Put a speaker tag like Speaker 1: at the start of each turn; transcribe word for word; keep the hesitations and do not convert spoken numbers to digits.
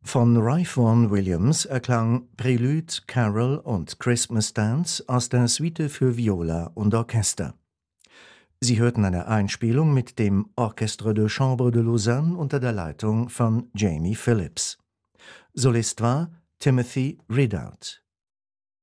Speaker 1: Von Ralph Vaughan Williams erklang Prelude, Carol und Christmas Dance aus der Suite für Viola und Orchester. Sie hörten eine Einspielung mit dem Orchestre de Chambre de Lausanne unter der Leitung von Jamie Phillips. Solist war Timothy Ridout.